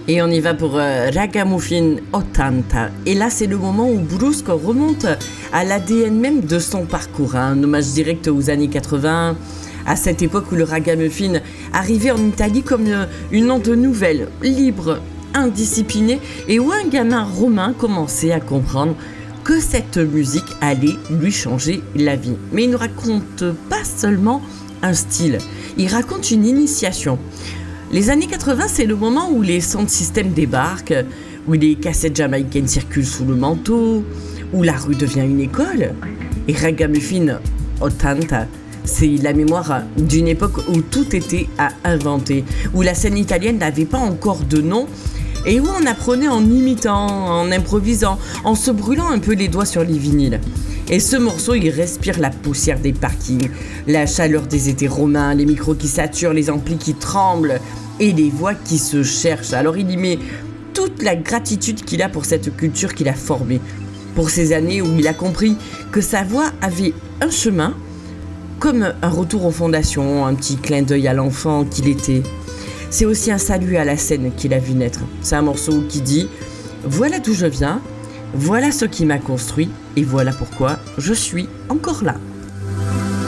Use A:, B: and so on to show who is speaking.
A: Et on y va pour Ragamuffin 80. Et là, c'est le moment où Brusco remonte à l'ADN même de son parcours. Un hommage direct aux années 80, à cette époque où le Ragamuffin arrivait en Italie comme une onde nouvelle, libre, indisciplinée, et où un gamin romain commençait à comprendre que cette musique allait lui changer la vie. Mais il ne raconte pas seulement un style, il raconte une initiation. Les années 80, c'est le moment où les sound systems débarquent, où les cassettes jamaïcaines circulent sous le manteau, où la rue devient une école. Et Ragamuffin 80, c'est la mémoire d'une époque où tout était à inventer, où la scène italienne n'avait pas encore de nom, et où on apprenait en imitant, en improvisant, en se brûlant un peu les doigts sur les vinyles. Et ce morceau, il respire la poussière des parkings, la chaleur des étés romains, les micros qui saturent, les amplis qui tremblent et les voix qui se cherchent. Alors il y met toute la gratitude qu'il a pour cette culture qu'il a formée, pour ces années où il a compris que sa voix avait un chemin, comme un retour aux fondations, un petit clin d'œil à l'enfant qu'il était. C'est aussi un salut à la scène qu'il a vu naître. C'est un morceau qui dit « Voilà d'où je viens ». Voilà ce qui m'a construit et voilà pourquoi je suis encore là.